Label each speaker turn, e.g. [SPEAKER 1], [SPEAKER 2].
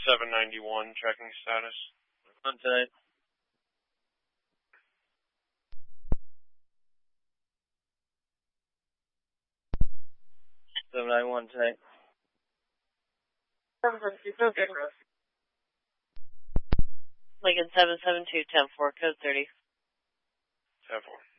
[SPEAKER 1] 791, checking status.
[SPEAKER 2] On tonight. $791 tonight.
[SPEAKER 3] 772,
[SPEAKER 4] Lincoln 772, 10-4, code 30.
[SPEAKER 1] 10-4.